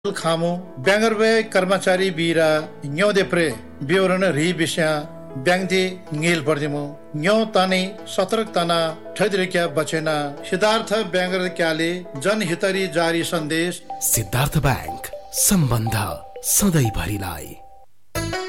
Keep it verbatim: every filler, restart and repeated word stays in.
खामो ब्याङ्गरबे कर्मचारी बिरा न्यौदे प्रे बिवरण रि बिस्या ब्याङ्दे ङेल पर्दिमो न्यौ ताने सतर्क तना ठैद्रेक्या बचेना सिद्धार्थ ब्याङ्गर क्याले जनहितरी जारी सन्देश। सिद्धार्थ बैंक, सम्बन्ध सधैँ भरिलाई।